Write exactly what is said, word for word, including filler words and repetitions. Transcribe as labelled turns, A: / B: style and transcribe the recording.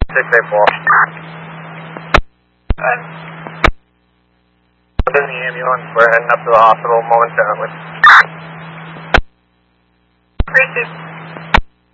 A: six eight four. Alright. In the ambulance, we're heading up to the hospital momentarily. Three two.